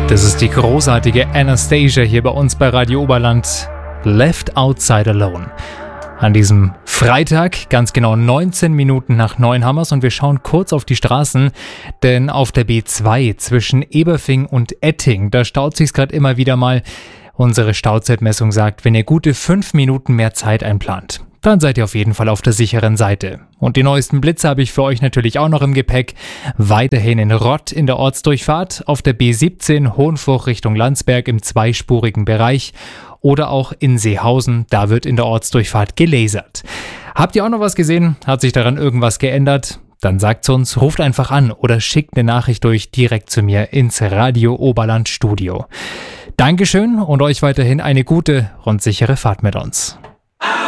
Das ist die großartige Anastasia hier bei uns bei Radio Oberland. Left Outside Alone. An diesem Freitag, ganz genau 19 Minuten nach 9 haben wir's und wir schauen kurz auf die Straßen, denn auf der B2 zwischen Eberfing und Etting, da staut sich's gerade immer wieder mal. Unsere Stauzeitmessung sagt, wenn ihr gute 5 Minuten mehr Zeit einplant, dann seid ihr auf jeden Fall auf der sicheren Seite. Und die neuesten Blitze habe ich für euch natürlich auch noch im Gepäck. Weiterhin in Rott in der Ortsdurchfahrt, auf der B17 Hohenfurch Richtung Landsberg im zweispurigen Bereich oder auch in Seehausen, da wird in der Ortsdurchfahrt gelasert. Habt ihr auch noch was gesehen? Hat sich daran irgendwas geändert? Dann sagt's uns, ruft einfach an oder schickt eine Nachricht durch direkt zu mir ins Radio Oberland Studio. Dankeschön und euch weiterhin eine gute und sichere Fahrt mit uns.